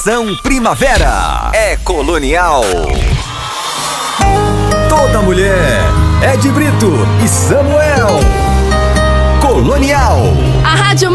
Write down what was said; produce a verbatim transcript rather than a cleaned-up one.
Estação Primavera é Colonial. Toda mulher é de Brito e Samuel. Colonial. A Rádio